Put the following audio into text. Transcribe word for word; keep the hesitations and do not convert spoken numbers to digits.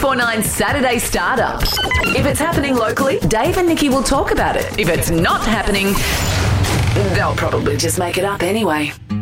four nine Saturday Startup. If it's happening locally, Dave and Nikki will talk about it. If it's not happening, they'll probably just make it up anyway.